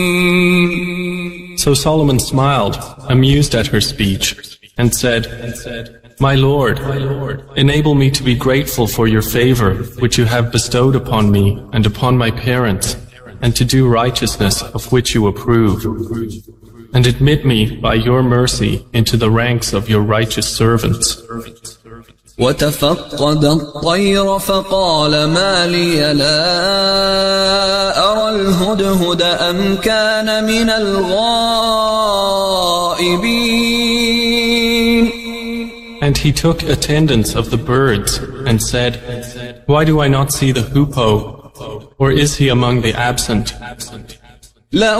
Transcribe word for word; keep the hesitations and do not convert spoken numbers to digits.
So Solomon smiled, amused at her speech, and said, My Lord, enable me to be grateful for your favor which you have bestowed upon me and upon my parents, and to do righteousness of which you approve. And admit me by your mercy into the ranks of your righteous servants. وتفقد الطير فقال ما لي لا أرى الهدهد أم كان من الغائبين. And he took attendance of the birds and said, Why do I not see the hoopoe? Or is he among the absent?